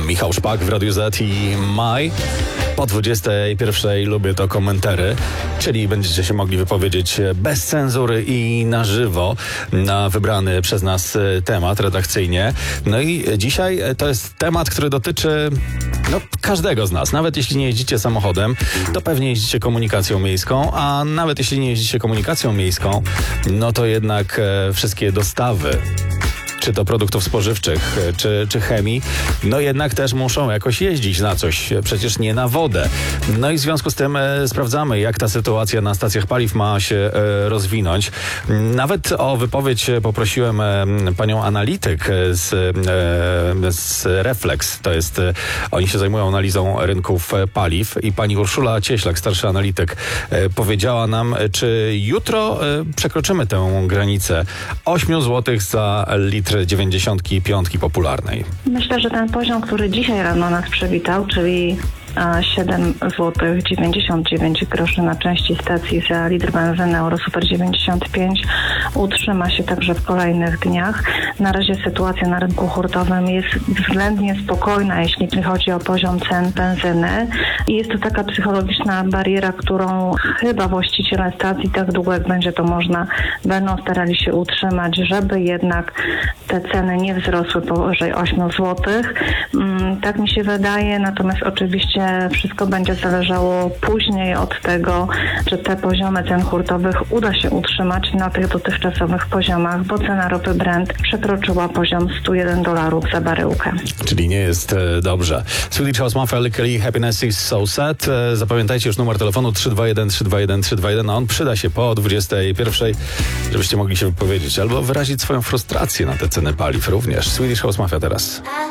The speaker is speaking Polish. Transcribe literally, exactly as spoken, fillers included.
Michał Szpak w Radiu Z i Maj. Po dwudziestej pierwszej lubię to komentary, czyli będziecie się mogli wypowiedzieć bez cenzury i na żywo na wybrany przez nas temat redakcyjnie. No i dzisiaj to jest temat, który dotyczy no, każdego z nas. Nawet jeśli nie jeździcie samochodem, to pewnie jeździcie komunikacją miejską, a nawet jeśli nie jeździcie komunikacją miejską, no to jednak e, wszystkie dostawy, czy to produktów spożywczych, czy, czy chemii, no jednak też muszą jakoś jeździć na coś, przecież nie na wodę. No i w związku z tym e, sprawdzamy, jak ta sytuacja na stacjach paliw ma się e, rozwinąć. Nawet o wypowiedź poprosiłem e, panią analityk z, e, z Reflex, to jest, e, oni się zajmują analizą rynków paliw i pani Urszula Cieślak, starszy analityk, e, powiedziała nam, czy jutro e, przekroczymy tę granicę osiem złotych za litr dziewięćdziesiątki piątki popularnej. Myślę, że ten poziom, który dzisiaj rano nas przywitał, czyli siedem złotych dziewięćdziesiąt dziewięć groszy na części stacji za litr benzyny Eurosuper dziewięćdziesiąt pięć utrzyma się także w kolejnych dniach. Na razie sytuacja na rynku hurtowym jest względnie spokojna, jeśli chodzi o poziom cen benzyny. I jest to taka psychologiczna bariera, którą chyba właściciele stacji tak długo jak będzie to można, będą starali się utrzymać, żeby jednak te ceny nie wzrosły powyżej osiem złotych. Tak mi się wydaje, natomiast oczywiście wszystko będzie zależało później od tego, czy te poziomy cen hurtowych uda się utrzymać na tych dotychczasowych poziomach, bo cena ropy Brent przekroczyła poziom sto jeden dolarów za baryłkę. Czyli nie jest e, dobrze. Swedish House Mafia, Likely Happiness is so sad. E, zapamiętajcie już numer telefonu trzy dwa jeden trzy dwa jeden trzy dwa jeden, a on przyda się po dwudziestej pierwszej, żebyście mogli się wypowiedzieć albo wyrazić swoją frustrację na te ceny paliw również. Swedish House Mafia teraz.